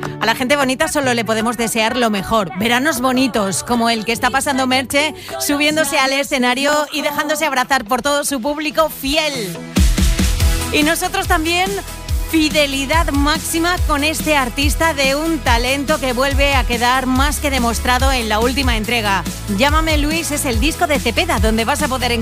A la gente bonita solo le podemos desear lo mejor. Veranos bonitos, como el que está pasando Merche, subiéndose al escenario y dejándose abrazar por todo su público fiel. Y nosotros también, fidelidad máxima con este artista de un talento que vuelve a quedar más que demostrado en la última entrega. Llámame Luis es el disco de Cepeda, donde vas a poder encontrar